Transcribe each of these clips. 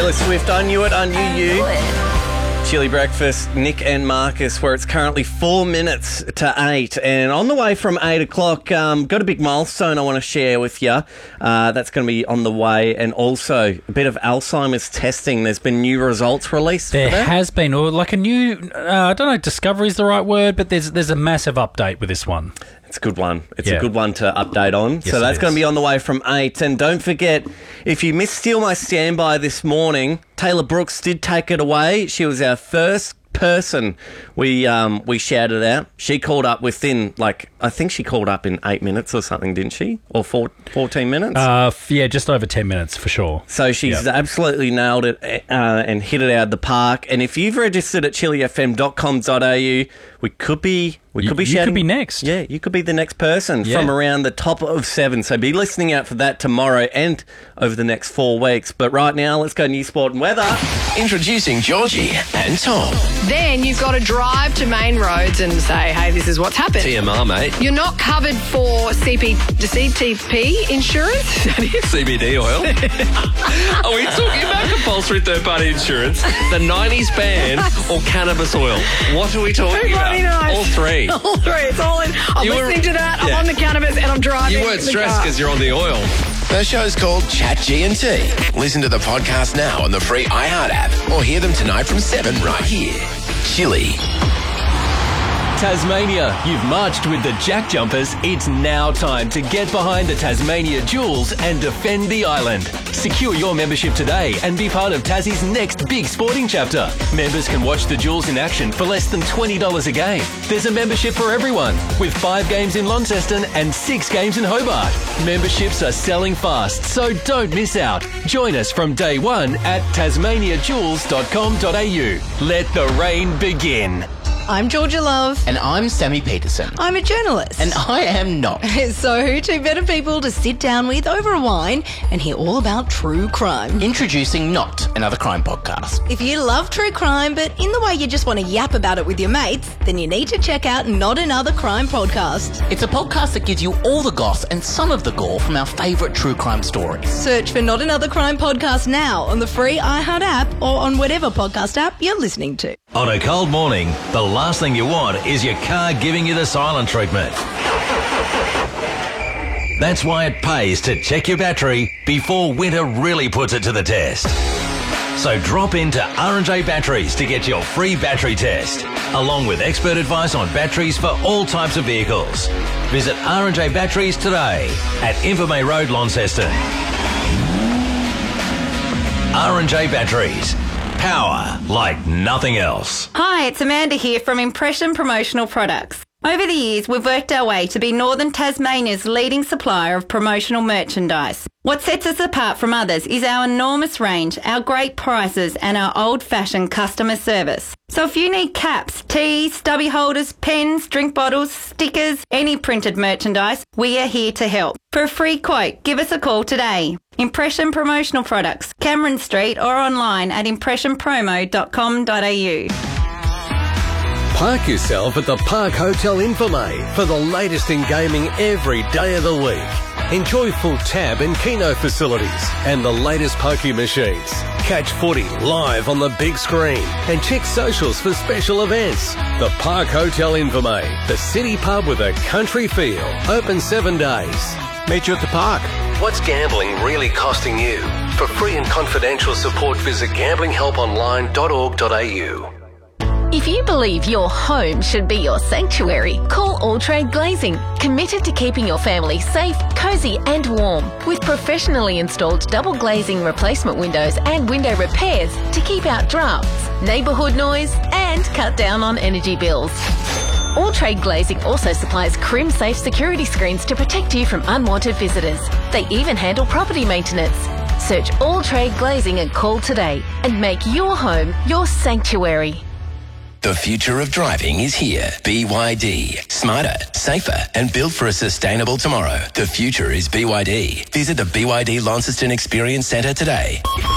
Taylor Swift, I Knew It, I Knew You. Chilly Breakfast, Nick and Marcus, where it's currently 4 minutes to 8. And on the way from 8 o'clock, got a big milestone I want to share with you. That's going to be on the way. And also a bit of Alzheimer's testing. There's been new results released. There has been, or like a new, I don't know if discovery is the right word, but there's a massive update with this one. It's a good one. It's a good one to update on. Yes, so that's going to be on the way from 8. And don't forget, if you missed Steal My Standby this morning, Taylor Brooks did take it away. She was our first person we shouted out. She called up within, I think she called up in 8 minutes or something, didn't she? Or 14 minutes? Just over 10 minutes for sure. So she's absolutely nailed it and hit it out of the park. And if you've registered at chillyfm.com.au, we could be shouting. You could be next. Yeah, you could be the next person from around the top of 7. So be listening out for that tomorrow and over the next 4 weeks. But right now, let's go news, sport and weather. Introducing Georgie and Tom. Then you've got to drive to main roads and say, hey, this is what's happened. TMR, mate. You're not covered for CTP insurance? That is. CBD oil. Are we talking about compulsory third-party insurance, the 90s ban, or cannabis oil? What are we talking about? Nice. All three. All three. It's all in. I'm listening to that. I'm on the cannabis and I'm driving. You weren't stressed because you're on the oil. The show's called Chat G&T. Listen to the podcast now on the free iHeart app or hear them tonight from 7 right here. Chilly. Tasmania, you've marched with the Jack Jumpers. It's now time to get behind the Tasmania Jewels and defend the island. Secure your membership today and be part of Tassie's next big sporting chapter. Members can watch the Jewels in action for less than $20 a game. There's a membership for everyone, with 5 games in Launceston and 6 games in Hobart. Memberships are selling fast, so don't miss out. Join us from day one at tasmaniajewels.com.au. Let the rain begin. I'm Georgia Love. And I'm Sammy Peterson. I'm a journalist. And I am not. So, 2 better people to sit down with over a wine and hear all about true crime. Introducing Not, another crime podcast. If you love true crime, but in the way you just want to yap about it with your mates, then you need to check out Not Another Crime podcast. It's a podcast that gives you all the goss and some of the gore from our favourite true crime stories. Search for Not Another Crime podcast now on the free iHeart app or on whatever podcast app you're listening to. On a cold morning, the last thing you want is your car giving you the silent treatment. That's why it pays to check your battery before winter really puts it to the test. So drop into R&J Batteries to get your free battery test, along with expert advice on batteries for all types of vehicles. Visit R&J Batteries today at Invermay Road, Launceston. R&J Batteries. Power like nothing else. Hi, it's Amanda here from Impression Promotional Products. Over the years, we've worked our way to be Northern Tasmania's leading supplier of promotional merchandise. What sets us apart from others is our enormous range, our great prices and our old-fashioned customer service. So if you need caps, tees, stubby holders, pens, drink bottles, stickers, any printed merchandise, we are here to help. For a free quote, give us a call today. Impression Promotional Products, Cameron Street or online at impressionpromo.com.au. Park yourself at the Park Hotel Invermay for the latest in gaming every day of the week. Enjoy full tab and keno facilities and the latest pokie machines. Catch footy live on the big screen and check socials for special events. The Park Hotel Invermay, the city pub with a country feel. Open 7 days. Meet you at the park. What's gambling really costing you? For free and confidential support, visit gamblinghelponline.org.au. If you believe your home should be your sanctuary, call All Trade Glazing, committed to keeping your family safe, cosy and warm, with professionally installed double glazing replacement windows and window repairs to keep out drafts, neighbourhood noise and cut down on energy bills. All Trade Glazing also supplies Crim-safe security screens to protect you from unwanted visitors. They even handle property maintenance. Search All Trade Glazing and call today and make your home your sanctuary. The future of driving is here. BYD. Smarter, safer, and built for a sustainable tomorrow. The future is BYD. Visit the BYD Launceston Experience Centre today.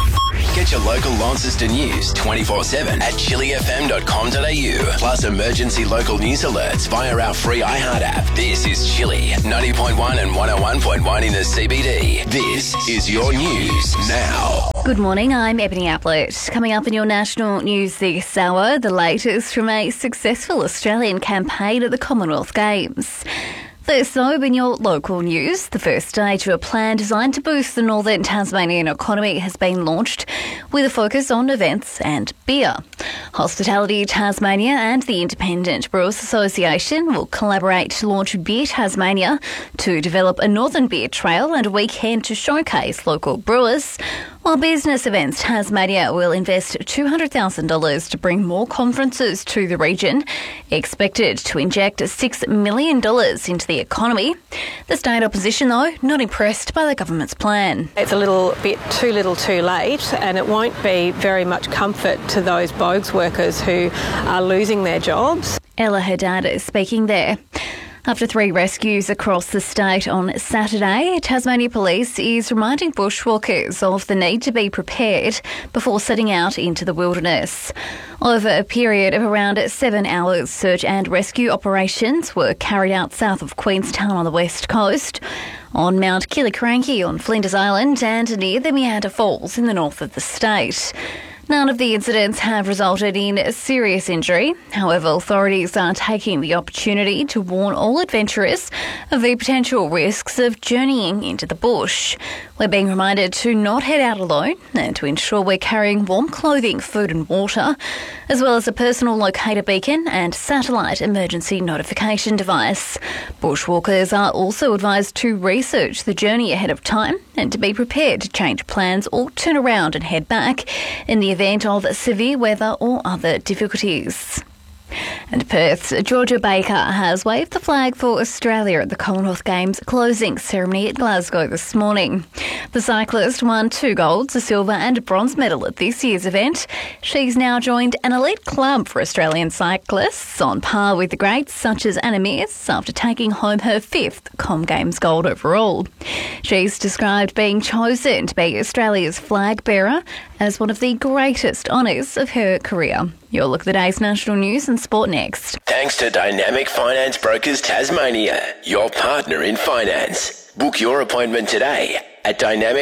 Get your local Launceston news 24/7 at chillyfm.com.au. Plus emergency local news alerts via our free iHeart app. This is Chilly 90.1 and 101.1 in the CBD. This is your news now. Good morning, I'm Ebony Ablett. Coming up in your national news this hour, the latest from a successful Australian campaign at the Commonwealth Games. First, though, in your local news, the first stage of a plan designed to boost the northern Tasmanian economy has been launched with a focus on events and beer. Hospitality Tasmania and the Independent Brewers Association will collaborate to launch Beer Tasmania to develop a northern beer trail and a weekend to showcase local brewers, while Business Events Tasmania will invest $200,000 to bring more conferences to the region, expected to inject $6 million into the economy. The state opposition, though, not impressed by the government's plan. It's a little bit too little too late, and it won't be very much comfort to those Bogues workers who are losing their jobs. Ella Haddad is speaking there. After 3 rescues across the state on Saturday, Tasmania Police is reminding bushwalkers of the need to be prepared before setting out into the wilderness. Over a period of around 7 hours, search and rescue operations were carried out south of Queenstown on the west coast, on Mount Killiecrankie on Flinders Island, and near the Meander Falls in the north of the state. None of the incidents have resulted in serious injury. However, authorities are taking the opportunity to warn all adventurers of the potential risks of journeying into the bush. We're being reminded to not head out alone and to ensure we're carrying warm clothing, food and water, as well as a personal locator beacon and satellite emergency notification device. Bushwalkers are also advised to research the journey ahead of time and to be prepared to change plans or turn around and head back in the event of severe weather or other difficulties. And Perth's Georgia Baker has waved the flag for Australia at the Commonwealth Games closing ceremony at Glasgow this morning. The cyclist won 2 golds, a silver and a bronze medal at this year's event. She's now joined an elite club for Australian cyclists, on par with the greats such as Anna Meares, after taking home her 5th Com Games gold overall. She's described being chosen to be Australia's flag bearer as one of the greatest honours of her career. You'll look at the day's national news and sport next. Thanks to Dynamic Finance Brokers Tasmania, your partner in finance. Book your appointment today at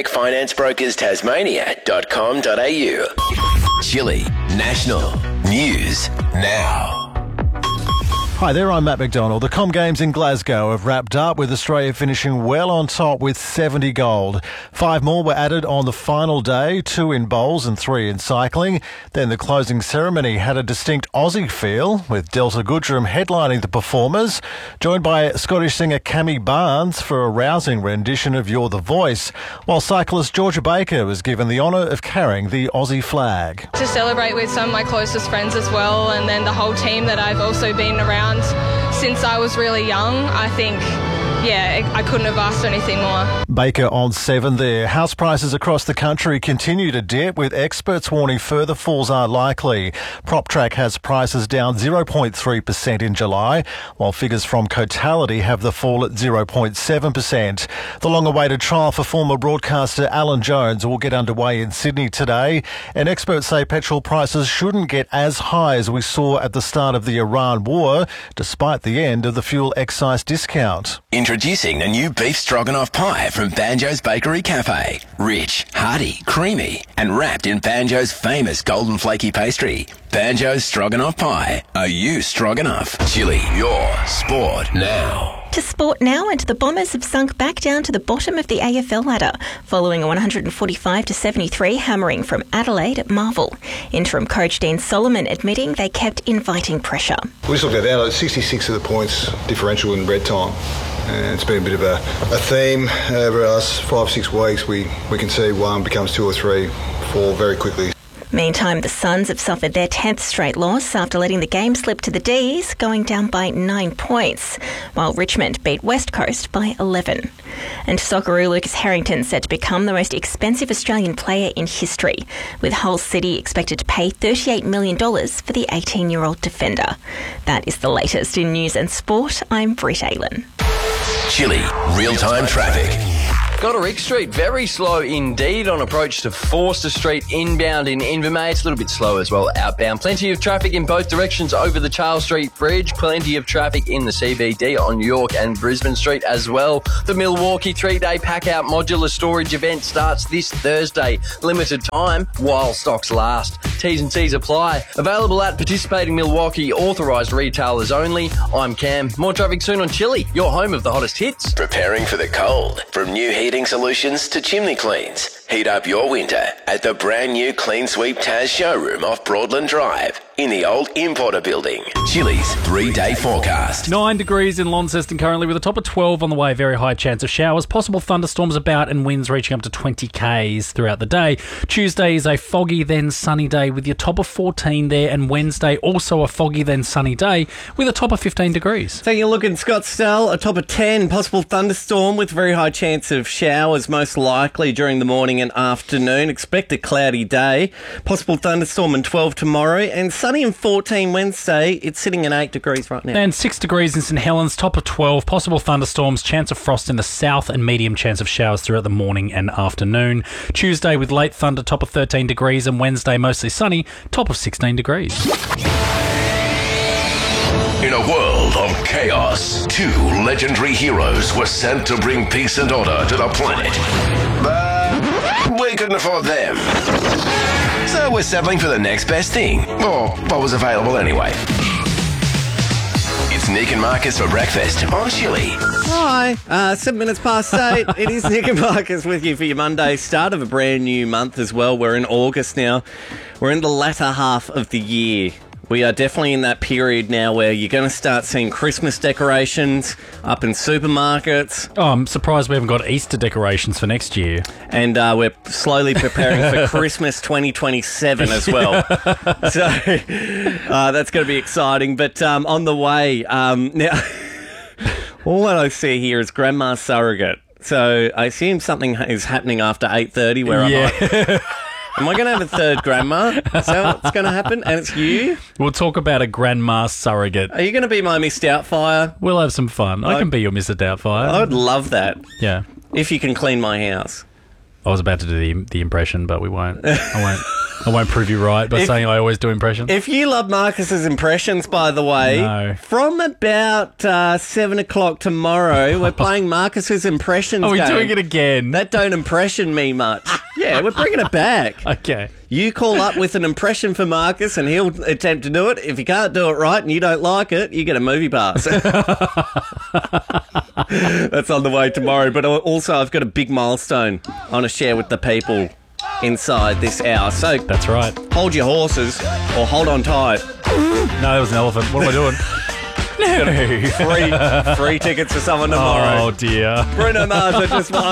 dynamicfinanceBrokersTasmania.com.au. Chilly National News Now. Hi there, I'm Matt McDonald. The Com Games in Glasgow have wrapped up with Australia finishing well on top with 70 gold. 5 more were added on the final day, 2 in bowls and 3 in cycling. Then the closing ceremony had a distinct Aussie feel, with Delta Goodrum headlining the performers, joined by Scottish singer Cammy Barnes for a rousing rendition of You're the Voice, while cyclist Georgia Baker was given the honour of carrying the Aussie flag. To celebrate with some of my closest friends as well, and then the whole team that I've also been around since I was really young, I think, I couldn't have asked anything more. Baker on 7 there. House prices across the country continue to dip, with experts warning further falls are likely. PropTrack has prices down 0.3% in July, while figures from Cotality have the fall at 0.7%. The long-awaited trial for former broadcaster Alan Jones will get underway in Sydney today, and experts say petrol prices shouldn't get as high as we saw at the start of the Iran war, despite the end of the fuel excise discount. Introducing the new beef stroganoff pie from Banjo's Bakery Cafe. Rich, hearty, creamy, and wrapped in Banjo's famous golden flaky pastry. Banjo's Stroganoff Pie. Are you stroganoff? Chilly, your sport now. To sport now, and the Bombers have sunk back down to the bottom of the AFL ladder, following a 145-73 hammering from Adelaide at Marvel. Interim coach Dean Solomon admitting they kept inviting pressure. We just looked at that, 66 of the points differential in red time. And it's been a bit of a theme over the last 5-6 weeks. We can see 1 becomes 2 or 3, 4 very quickly. Meantime, the Suns have suffered their 10th straight loss after letting the game slip to the D's, going down by 9 points, while Richmond beat West Coast by 11. And Socceroo Lucas Harrington set to become the most expensive Australian player in history, with Hull City expected to pay $38 million for the 18-year-old defender. That is the latest in news and sport. I'm Britt Aylen. Chilly real-time traffic. Goderich Street, very slow indeed on approach to Forster Street inbound in Invermay. It's a little bit slow as well outbound. Plenty of traffic in both directions over the Charles Street Bridge. Plenty of traffic in the CBD on York and Brisbane Street as well. The Milwaukee 3-day pack-out modular storage event starts this Thursday. Limited time while stocks last. T's and C's apply. Available at participating Milwaukee authorised retailers only. I'm Cam. More traffic soon on Chili, your home of the hottest hits. Preparing for the cold. From new heating solutions to chimney cleans. Heat up your winter at the brand new Clean Sweep Taz showroom off Broadland Drive in the old Importer building. Chili's 3-day forecast. 9 degrees in Launceston currently with a top of 12 on the way. Very high chance of showers. Possible thunderstorms about and winds reaching up to 20 k's throughout the day. Tuesday is a foggy then sunny day with your top of 14 there, and Wednesday also a foggy then sunny day with a top of 15 degrees. Taking a look in Scottsdale, a top of 10. Possible thunderstorm with very high chance of showers most likely during the morning and afternoon. Expect a cloudy day. Possible thunderstorm and 12 tomorrow, and sunny and 14 Wednesday. It's sitting at 8 degrees right now. And 6 degrees in St Helens, top of 12. Possible thunderstorms, chance of frost in the south, and medium chance of showers throughout the morning and afternoon. Tuesday with late thunder, top of 13 degrees, and Wednesday mostly sunny, top of 16 degrees. In a world of chaos, 2 legendary heroes were sent to bring peace and order to the planet. But we couldn't afford them. So we're settling for the next best thing, or what was available anyway. It's Nick and Marcus for breakfast on Chili. Hi, 7 minutes past 8. It is Nick and Marcus with you for your Monday, start of a brand new month as well. We're in August now. We're in the latter half of the year. We are definitely in that period now where you're going to start seeing Christmas decorations up in supermarkets. Oh, I'm surprised we haven't got Easter decorations for next year. And we're slowly preparing for Christmas 2027 as well. So that's going to be exciting. But on the way, now, all that I see here is Grandma's Surrogate. So I assume something is happening after 8:30 where I'm Am I going to have a third grandma? Is that what's going to happen? And it's you? We'll talk about a grandma surrogate. Are you going to be my Miss Doubtfire? We'll have some fun. I can be your Mr. Doubtfire. I would love that. Yeah. If you can clean my house. I was about to do the impression, but we won't. I won't prove you right by saying I always do impressions. If you love Marcus's impressions, by the way, from about 7 o'clock tomorrow, we're playing Marcus's impressions Are we game. doing it again? That don't impression me much. Yeah, we're bringing it back. Okay. You call up with an impression for Marcus and he'll attempt to do it. If you can't do it right and you don't like it, you get a movie pass. That's on the way tomorrow. But also I've got a big milestone I want to share with the people inside this hour. So that's right. Hold your horses or hold on tight. No, that was an elephant. What am I doing? No. Free tickets for someone tomorrow. Oh, dear. Bruno Mars, I just